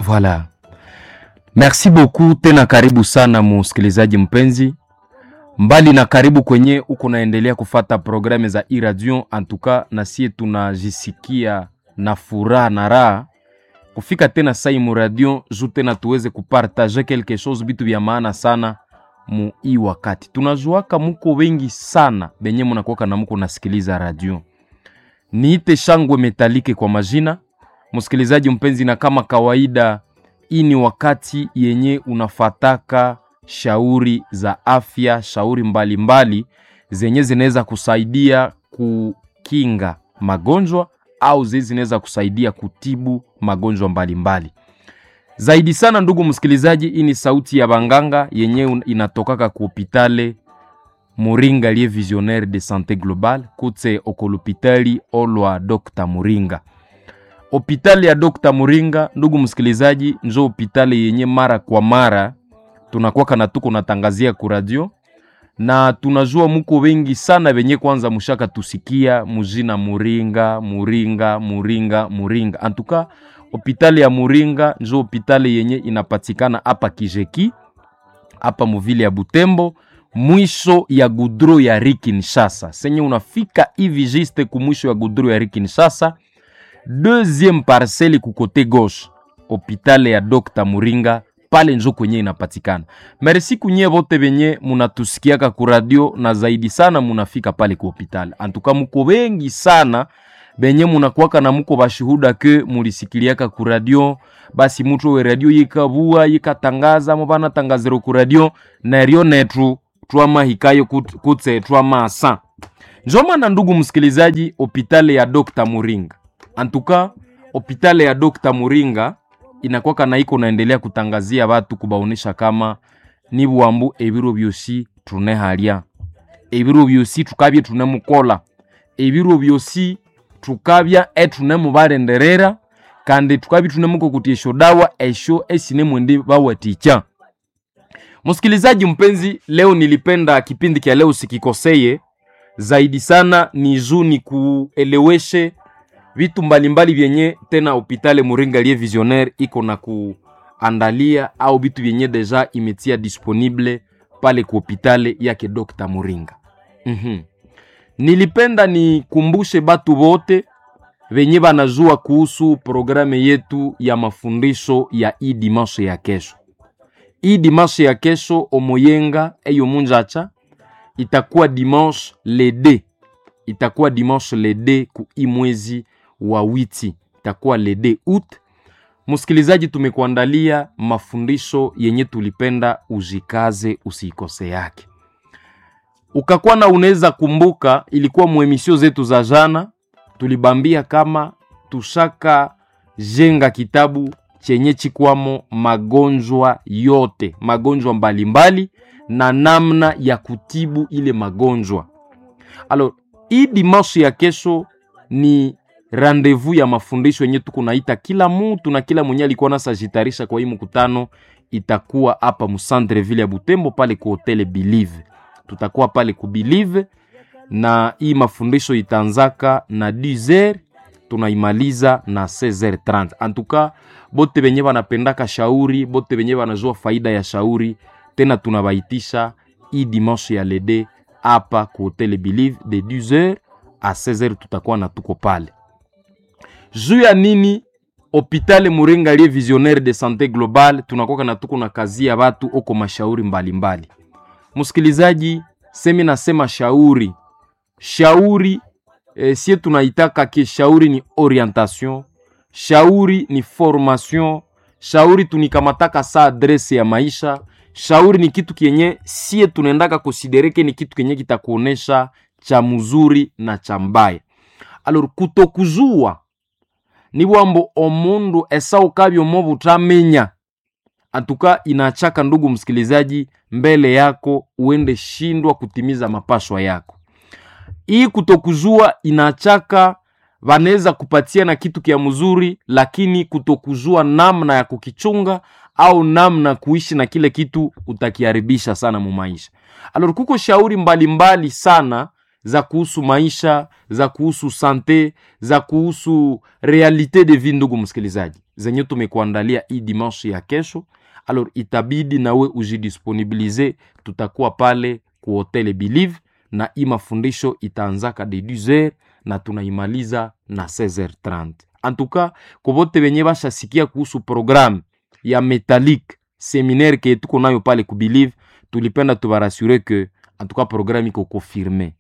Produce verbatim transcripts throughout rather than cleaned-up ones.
Voilà. Merci beaucoup, tena karibu sana msikilizaji mpenzi. Mbali na karibu kwenye uko naendelea kufata programu za iRadio, antuka na sie tunajisikia na furaha na raha kufika tena sai mu radio ju tena tuweze kupartager quelque chose bitu vya maana sana mu hii wakati. Tunajuaka muko wengi sana benye mnakuwa na muko nasikiliza radio. Niite Shangwe Metalike kwa majina. Msikilizaji mpenzi, na kama kawaida hii ni wakati yenye unafataka shauri za afya, shauri mbalimbali mbali, zenye zinaweza kusaidia kukinga magonjwa au zinaweza kusaidia kutibu magonjwa mbalimbali mbali. Zaidi sana ndugu msikilizaji, hii ni sauti ya banganga yenye inatokaka ku hopitale Muringa Lié Visionnaire de Santé Globale kutse okolopitali olwa Docteur Muringa. Hopitali ya Docteur Muringa ndugu msikilizaji njo hopitali yenye mara kwa mara tunakuwa kana tuko natangazia ku radio, na tunajua muko wengi sana wenye kwanza mushaka tusikia mujina Muringa, Muringa, Muringa, Muringa. Antuka hopitali ya Muringa njo hopitali yenye inapatikana hapa Kijeki, hapa muvili ya Butembo, mwisho ya gudro ya Kinshasa. Senye unafika hivi juste kumwisho ya gudro ya Kinshasa, deuxième parcelle ku côté gauche, hopitali ya Docteur Muringa pale njo kwenye inapatikana. Merci kunye vote benye munatusikiaka ku radio, na zaidi sana munafika pale ku hopitali. Antuka muko wengi sana benye munakuwaka na muko bashuhuda ke mulisikiliaka ku radio, basi mutu we radio yikabua yikatangaza mubana tangazero ku radio na rio netru tuama hikayo kutse tuama asa. Njoma na ndugu msikilizaji, hopitali ya Docteur Muringa. Antuka hopitali ya Docteur Muringa inakuwa na iko naendelea kutangazia watu kubaonesha kama ni buambu ebiro byosi tunehalia, ebiro byosi tukabye tunemukola, ebiro byosi tukabya etunemubarenderera, kandi tukabye tunemuko kutiesho dawa esho esine mwende bawaticha. Msikilizaji mpenzi, leo nilipenda kipindi kia leo sikikoseye zaidi sana ni juni kueleweshe vitu mbalimbali vyenye tena hopitali Muringa Lié Visionnaire iko na kuandalia au vitu vyenye deja imetia disponible pale ku hopitali yake Docteur Muringa. Mhm. Nilipenda nikumbushe batu bote venye banajua kuhusu programe yetu ya mafundisho ya hii dimanche ya kesho. Hii dimanche ya kesho omoyenga eyo munjacha itakuwa dimanche le deux. Itakuwa dimanche le deux ku imwezi wa witi, itakuwa le deux août. Msikilizaji, tumekuandalia mafundisho yenye tulipenda ujikaze usikose yake. Ukakuwa na unaweza kumbuka ilikuwa muemisio zetu za jana tulibambia kama tushaka jenga kitabu chenye chikwamo magonjwa yote, magonjwa mbalimbali na namna ya kutibu ile magonjwa. Alors, hii dimanche ya kesho ni rendezvous ya mafundisho yenye tuko naita kila mtu na kila mwenye alikuwa nasajitarisha kwa hii mkutano itakuwa hapa mu centre ville ya Butembo pale ku hotel Believe. Tutakuwa pale ku Believe na hii mafundisho itaanzaka na dix heures tunaimaliza na seize heures trente. Antuka bote benye banapendaka shauri, bote benye banajua faida ya shauri, tena tunabaitisha hii dimanche ya lede hapa ku hotel Believe de dix heures à seize heures tutakuwa na tuko pale. Juu ya nini hopitali Muringa Lié Visionnaire de Santé Globale tunakuwa na tuko na kazi ya watu uko mashauri mbalimbali mbali. Msikilizaji, semi nasema shauri. Shauri eh, sie tunaitaka ke shauri ni orientation, shauri ni formation, shauri tunikamataka sa adresse ya maisha, shauri ni kitu kienye sie tunaendaka konsidereke ni kitu kienye kitakuonesha cha mzuri na cha mbaya. Alors kutokuzua ni wambo omundu esa ukabyo mobu tamenya. Atuka inachaka ndugu msikilizaji mbele yako uende shindwa kutimiza mapashwa yako. Hii kutokuzua inachaka vaneza kupatia na kitu kia mzuri, lakini kutokuzua namna ya kukichunga au namna kuishi na kile kitu utakiharibisha sana mu maisha. Alors kuko shauri mbalimbali mbali sana za kuhusu maisha, za kuhusu sante, za kuhusu realite de vie. Ndugu msikilizaji, zenye tumekuandalia hii dimanche ya kesho, alors itabidi nawe ujidisponibilize. Tutakuwa pale ku Hotel Believe na hii mafundisho itaanzaka de douze heures na tunaimaliza na seize heures trente. Antuka kubote benye basha sikia kuhusu programu ya Metallique seminaire ke tuko nayo pale ku Believe, tulipenda tubarasure ke antuka programu iko confirme.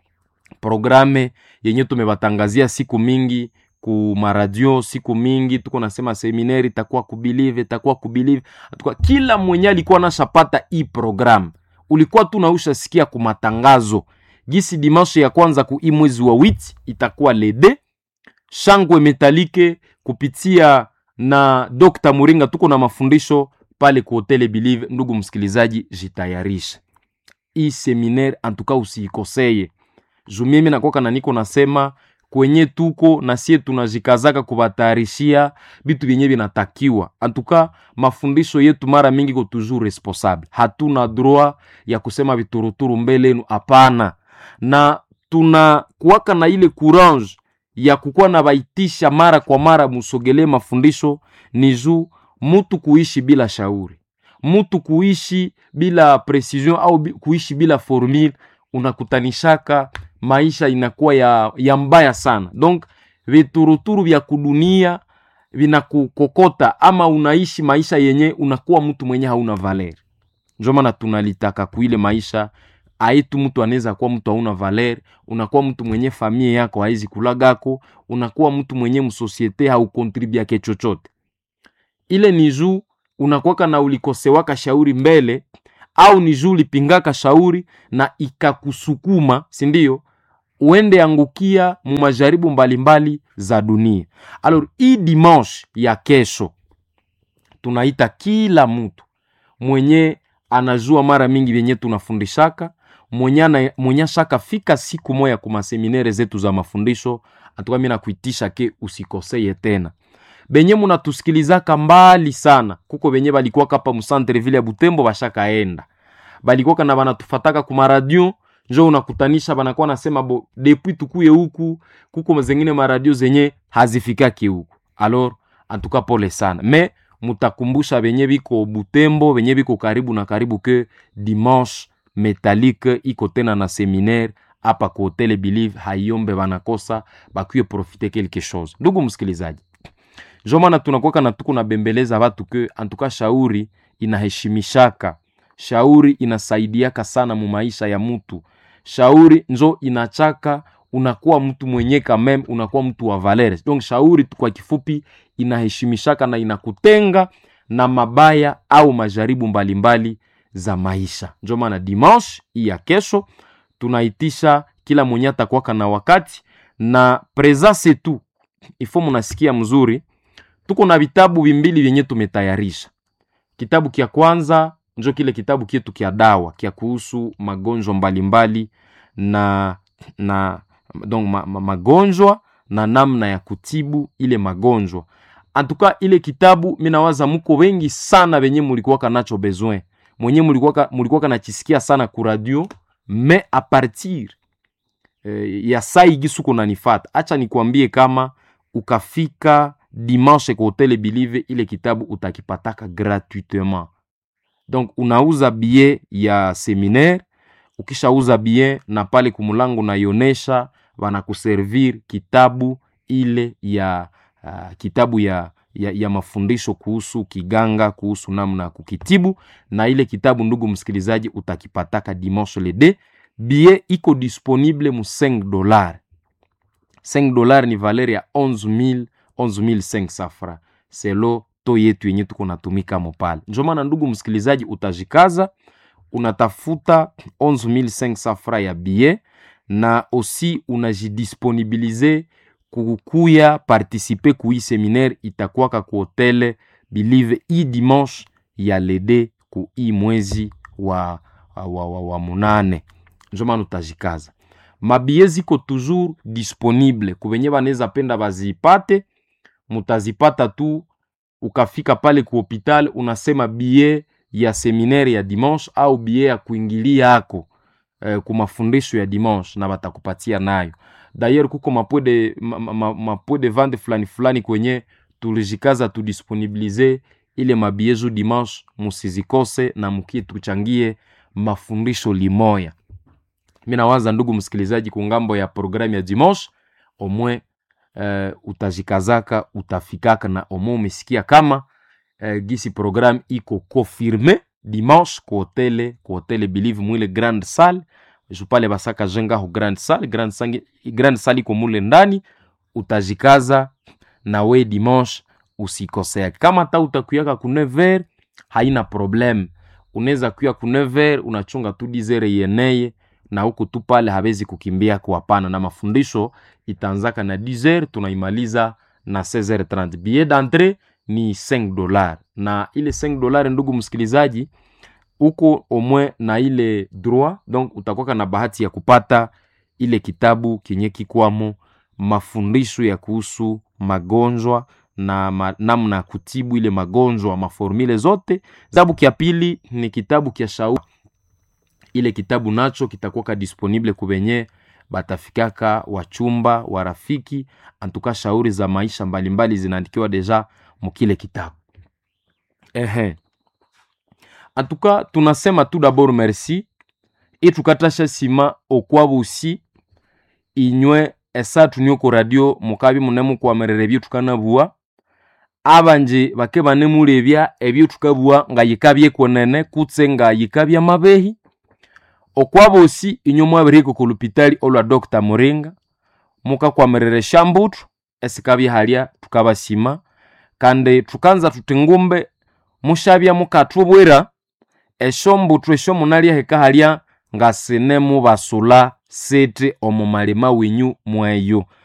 Programe yenye tumebatangazia siku mingi ku maradio, siku mingi tuko nasema seminaire itakuwa ku Believe, itakuwa ku Believe. Antuka kila mwenye alikuwa nashapata hii programu, ulikuwa tu nausha sikia ku matangazo gisi dimanche ya kwanza ku mwezi wa witi itakuwa lede shangwe Metallique kupitia na Doctor Muringa. Tuko na mafundisho pale ku Hotel Believe. Ndugu msikilizaji, jitayarisha hii seminaire, antuka usiikoseye. Jumimi na kwa niko nasema kwenye tuko na sie tunajikazaka kubatarishia bitu vyenye vinatakiwa. Antuka mafundisho yetu mara mingi ko toujours responsable. Hatuna droit ya kusema vituruturu mbele yenu, hapana. Na tuna kuwaka na ile courage ya kukuwa na baitisha mara kwa mara musogele mafundisho. Ni juu mutu kuishi bila shauri, mutu kuishi bila precision au kuishi bila formule, unakutanishaka maisha inakuwa ya, ya mbaya sana. Donc vituruturu vya kudunia vinakukokota, ama unaishi maisha yenye unakuwa mtu mwenye hauna valer. Ndio maana tunalitaka kuile maisha aitu mtu anaweza kuwa mtu hauna valer, unakuwa mtu mwenye familia yako haizi kulagako, unakuwa mtu mwenye msosiete haukontribua ke chochote. Ile ni juu unakuwa na ulikosewaka shauri mbele, au ni juu lipingaka shauri na ikakusukuma, si ndio, uende angukia mu majaribu mbalimbali za dunia. Alors hii dimanche ya kesho tunaita kila mtu mwenye anajua mara mingi venye tunafundishaka, mwenye mwenye shaka fika siku moya kuma seminaire zetu za mafundisho, atuka mimi nakuitisha ke usikoseye tena. Benye munatusikilizaka mbali sana, kuko benye balikuwa hapa mu centre ville ya Butembo bashakaenda, balikuwa na banatufataka kuma radio, njoo unakutanisha banakuwa nasema bo depuis tukuye huku, kuko mzengine ma radio zenye hazifikaki huku. Alors antuka pole sana, mais mutakumbusha benye biko Butembo, benye biko karibu na karibu ke dimanche Metallique iko tena na seminaire hapa ku Hotel Believe. Hayombe banakosa bakuye profiter quelque chose. Ndugu msikilizaji, jomana tunakuwa na tuko na bembeleza watu ke antuka shauri inaheshimishaka, shauri inasaidiaka sana mu maisha ya mtu. Shauri njo inachaka unakuwa mtu mwenye kamem, unakuwa mtu wa valeurs. Donc shauri kwa kifupi inaheshimishaka na inakutenga na mabaya au majaribu mbalimbali mbali za maisha. Njo maana dimanche hii ya kesho tunaitisha kila mwenye atakuwa na wakati na presence tu. Ifo mnasikia mzuri, tuko na vitabu vimbili vyenye tumetayarisha. Kitabu kia kwanza njo kile kitabu kietu kia dawa kia kuhusu magonjwa mbalimbali na na donc ma, ma, magonjwa na namna ya kutibu ile magonjwa. Antuka ile kitabu mina waza muko wengi sana benye mulikuwa kanacho besoin, mwenye mulikuwa mulikuwa kanachisikia sana ku radio, mais a partir eh, ya sai gisuko nanifata. Acha nikwambie kama ukafika dimanche kwa Hotel Believe, ile kitabu utakipataka gratuitement. Donc unauza billet ya seminaire, ukishauza billet na pale kumulango na yonesha wanakuservir kitabu ile ya uh, kitabu ya, ya ya mafundisho kuhusu kiganga, kuhusu namna kukitibu. Na ile kitabu ndugu msikilizaji utakipataka dimanche le deux. Billet iko disponible mu cinq dollars. cinq dollars ni valeur ya onze mille cinq cents francs. Selo to yetu yenye tuko natumika mopale. Ndio maana ndugu msikilizaji utajikaza, unatafuta onze mille cinq cents francs ya billet, na aussi unajidisponibilize kukuya participer ku hii seminaire itakuwa ku Hotel Believe i dimanche ya lede ku hii mwezi wa wa, wa, wa, wa munane. Ndio maana utajikaza. Mabiye ziko toujours disponible kubenye baneza penda bazipate, mutazipata tu. Ukafika pale ku hospital unasema billet ya seminaire ya dimanche au billet ya kuingilia yako. eh, kumafundisho ya dimanche na batakupatia nayo. D'ailleurs kuko mapwe de ma, ma, mapwe de vente fulani fulani kwenye tulijikaza tudisponibilize ile mabiezo dimanche, musizikose na mukie tuchangie mafundisho limoya. Mimi nawaza ndugu msikilizaji, kungambo ya programu ya dimanche omwe uh, utajikazaka utafikaka na omwe umesikia kama uh, gisi programu iko confirme dimanche ku hotele ku hotele Believe mwile grande salle. Je pale basaka jenga ho grande salle, grande salle grande salle iko mule ndani, utajikaza na we dimanche usikosea. Kama ta utakuyaka ku neuf heures haina problem, unaweza kuya ku neuf heures unachunga tu dix heures yeneye na huko tu pale habezi kukimbia kwa hapana, na mafundisho itaanzaka na dix heures tunaimaliza na seize heures trente. Billet d'entrée ni cinq dollars, na ile cinq dollars ndugu msikilizaji uko omwe na ile droit, donc utakuwa na bahati ya kupata ile kitabu kenye kikwamo mafundisho ya kuhusu magonjwa na ma, namna kutibu ile magonjwa, maformule zote. Kitabu kia pili ni kitabu kia shauri. Ile kitabu nacho kitakuwa disponible kubenye batafikaka wachumba warafiki, antuka shauri za maisha mbalimbali zinaandikiwa deja mukile kitabu. Ehe. Antuka tunasema tout d'abord merci et tukatasha sima okwabo usi inywe esa tunyoko radio mukabi munemu kwa mererevyo tukanabua abanje bake banemurebya ebyo tukabua nga yikabye konene kutse nga yikabya mabehi okwabo usi inyomwa abiriko ku lupitali olwa Doctor Moringa muka kwa merere shambutu esikabi halia tukabasima kande tukanza tutengumbe mushabya mukatubwera eshombutu esho munalia heka halia nga senemu basula sete omumalema winyu mweyo